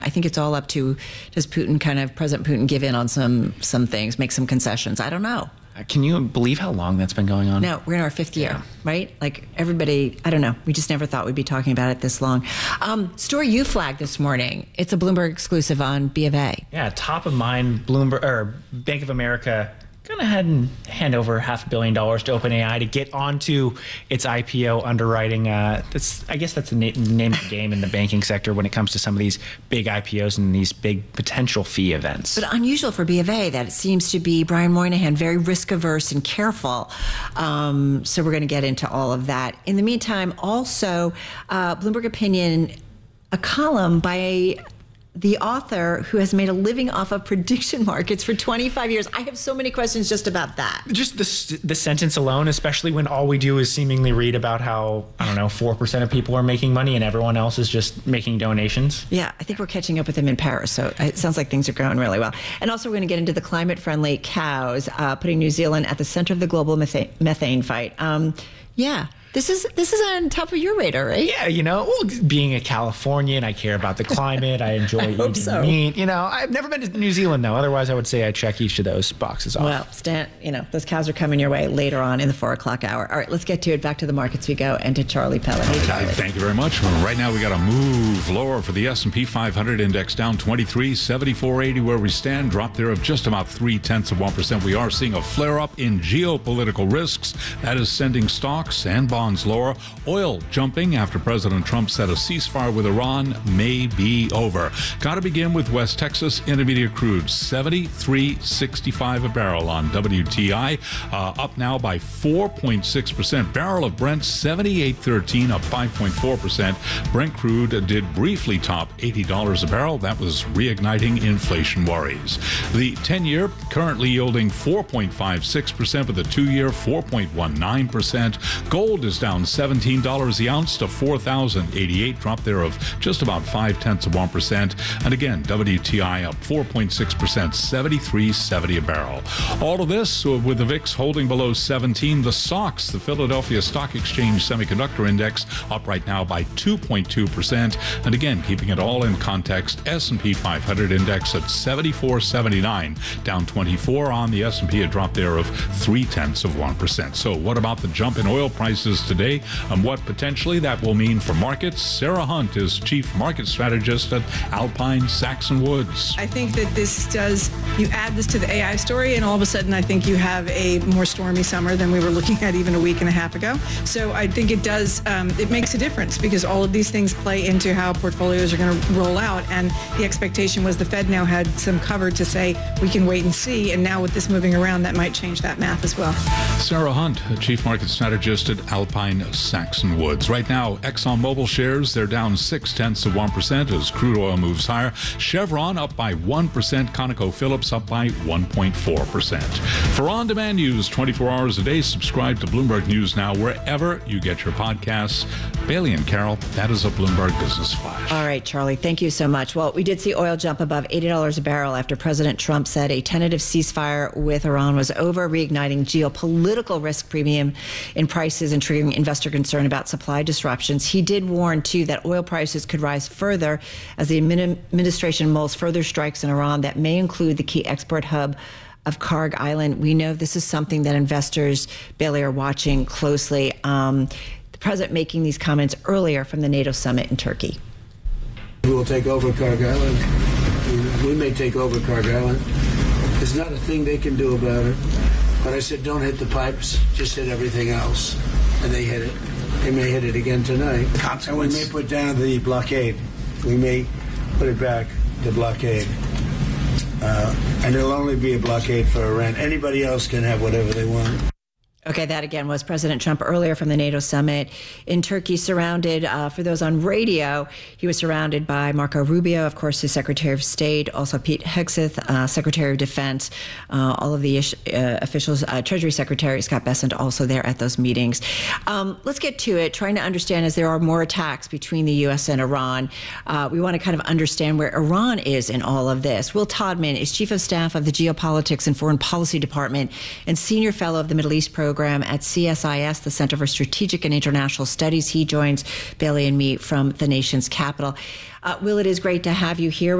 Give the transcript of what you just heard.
I think it's all up to, does President Putin give in on some things, make some concessions? I don't know. Can you believe how long that's been going on? No, we're in our fifth year, right? Like everybody, I don't know. We just never thought we'd be talking about it this long. Story you flagged this morning. It's a Bloomberg exclusive on B of A. Yeah, top of mind, Bloomberg or Bank of America going ahead and hand over $500 million to OpenAI to get onto its IPO underwriting. I guess that's the name of the game in the banking sector when it comes to some of these big IPOs and these big potential fee events. But unusual for B of A that it seems to be Brian Moynihan, very risk averse and careful. So we're going to get into all of that. In the meantime, also, Bloomberg Opinion, a column by the author who has made a living off of prediction markets for 25 years. I have so many questions just about that. Just the sentence alone, especially when all we do is seemingly read about how, 4% of people are making money and everyone else is just making donations. Yeah, I think we're catching up with them in Paris, so it sounds like things are going really well. And also we're going to get into the climate-friendly cows, putting New Zealand at the center of the global methane fight. This is on top of your radar, right? Yeah, being a Californian, I care about the climate. I enjoy eating meat. I've never been to New Zealand, though. Otherwise, I would say I check each of those boxes off. Well, Stan, those cows are coming your way later on in the 4 o'clock hour. All right, let's get to it. Back to the markets we go and to Charlie Pellet. Hey, Charlie. Thank you very much. Right now, we got a move lower for the S&P 500 index, down 23, 74.80 where we stand. Drop there of just about 0.3%. We are seeing a flare-up in geopolitical risks. That is sending stocks and bonds lower. Oil jumping after President Trump said a ceasefire with Iran may be over. Got to begin with West Texas Intermediate crude, 73.65 a barrel on WTI, up now by 4.6%. Barrel of Brent, 78.13, up 5.4%. Brent crude did briefly top $80 a barrel. That was reigniting inflation worries. The 10-year currently yielding 4.56%, with the 2-year 4.19%. Gold is down $17 the ounce to $4,088, drop there of just about 0.5%. And again, WTI up 4.6%, 73.70 a barrel. All of this with the VIX holding below 17. The SOX, the Philadelphia Stock Exchange Semiconductor Index, up right now by 2.2%. And again, keeping it all in context, S&P 500 index at 74.79, down 24 on the S&P, a drop there of 0.3%. So what about the jump in oil prices today and what potentially that will mean for markets? Sarah Hunt is Chief Market Strategist at Alpine Saxon Woods. I think that you add this to the AI story, and all of a sudden I think you have a more stormy summer than we were looking at even a week and a half ago. So I think it does, it makes a difference because all of these things play into how portfolios are going to roll out. And the expectation was the Fed now had some cover to say we can wait and see. And now with this moving around, that might change that math as well. Sarah Hunt, Chief Market Strategist at Alpine Saxon Woods. Right now, ExxonMobil shares, they're down 0.6% as crude oil moves higher. Chevron up by 1%. ConocoPhillips up by 1.4%. For on-demand news 24 hours a day, subscribe to Bloomberg News Now wherever you get your podcasts. Bailey and Carol, that is a Bloomberg Business Flash. All right, Charlie, thank you so much. Well, we did see oil jump above $80 a barrel after President Trump said a tentative ceasefire with Iran was over, reigniting geopolitical risk premium in prices and triggering investor concern about supply disruptions. He did warn, too, that oil prices could rise further as the administration mulls further strikes in Iran that may include the key export hub of Karg Island. We know this is something that investors, Bailey, are watching closely. The president making these comments earlier from the NATO summit in Turkey. We will take over Karg Island. We may take over Karg Island. There's not a thing they can do about it. But I said, don't hit the pipes, just hit everything else. And they hit it. They may hit it again tonight. And we may put down the blockade. We may put it back, the blockade. And it'll only be a blockade for Iran. Anybody else can have whatever they want. Okay, that again was President Trump earlier from the NATO summit in Turkey, surrounded, for those on radio, he was surrounded by Marco Rubio, of course, his Secretary of State, also Pete Hegseth, Secretary of Defense, all of the officials, Treasury Secretary Scott Bessent also there at those meetings. Let's get to it, trying to understand as there are more attacks between the U.S. and Iran. We want to kind of understand where Iran is in all of this. Will Todman is Chief of Staff of the Geopolitics and Foreign Policy Department and Senior Fellow of the Middle East Program program at CSIS, the Center for Strategic and International Studies. He joins Bailey and me from the nation's capital. Will, it is great to have you here.